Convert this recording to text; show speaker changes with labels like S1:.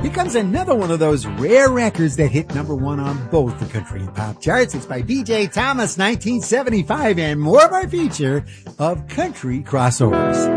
S1: Here comes another one of those rare records that hit number one on both the country and pop charts. It's by B.J. Thomas, 1975, and more of our feature of country crossovers.